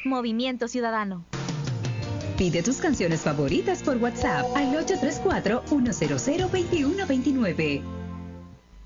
Movimiento Ciudadano. Pide tus canciones favoritas por WhatsApp al 834-100-2129.